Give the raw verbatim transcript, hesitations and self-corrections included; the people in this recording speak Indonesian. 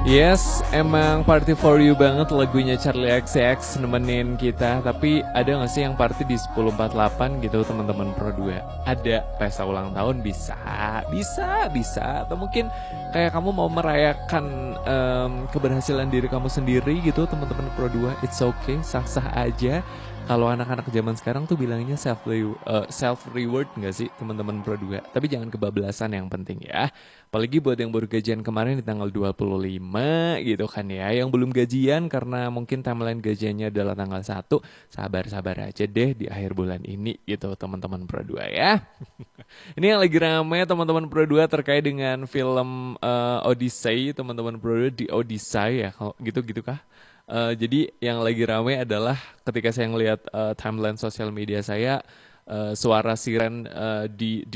Yes, emang Party For You banget lagunya Charlie X C X nemenin kita. Tapi ada gak sih yang party di sepuluh empat puluh delapan gitu teman-teman Pro dua? Ada, pesta ulang tahun bisa, bisa, bisa. Atau mungkin kayak kamu mau merayakan em, keberhasilan diri kamu sendiri gitu teman-teman Pro dua. It's okay, sah-sah aja. Kalau anak-anak zaman sekarang tuh bilangnya self uh, self reward nggak sih teman-teman Pro dua? Tapi jangan kebablasan yang penting ya. Apalagi buat yang baru gajian kemarin di tanggal dua puluh lima gitu kan ya. Yang belum gajian karena mungkin timeline gajiannya adalah tanggal satu, sabar-sabar aja deh di akhir bulan ini gitu teman-teman Pro dua ya. Ini yang lagi rame teman-teman Pro dua terkait dengan film uh, Odyssey, teman-teman Pro dua di Odyssey ya. Kalau gitu-gitu kah? Eh, jadi yang lagi rame adalah ketika saya ngelihat eh, timeline sosial media saya, eh, suara siren eh, di